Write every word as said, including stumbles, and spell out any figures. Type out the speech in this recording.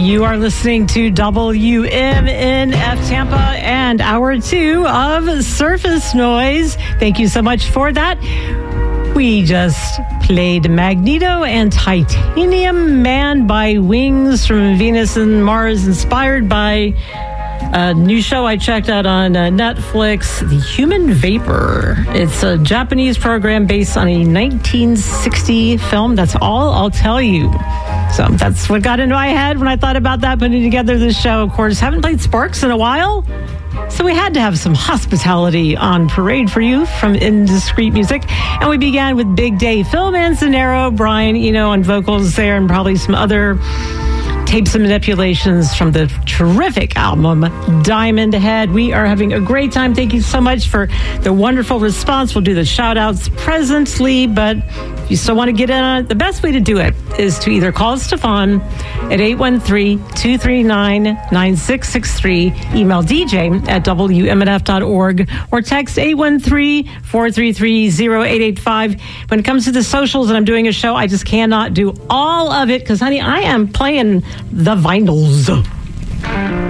You are listening to W M N F Tampa and hour two of Surface Noise. Thank you so much for that. We just played Magneto and Titanium Man by Wings from Venus and Mars, inspired by a new show I checked out on uh, Netflix, The Human Vapor. It's a Japanese program based on a nineteen sixty film. That's all I'll tell you. So that's what got into my head when I thought about that, putting together this show. Of course, haven't played Sparks in a while, so we had to have some hospitality on parade for you from Indiscreet Music. And we began with Big Day, Phil Manzanero, Brian Eno on vocals there, and probably some other tapes and manipulations from the terrific album Diamond Head. We are having a great time. Thank you so much for the wonderful response. We'll do the shout outs presently, but if you still want to get in on it, the best way to do it is to either call Stefan at eight one three, two three nine, nine six six three, email D J at W M N F dot org, or text eight one three, four three three, zero eight eight five. When it comes to the socials and I'm doing a show, I just cannot do all of it because, honey, I am playing the vinyls.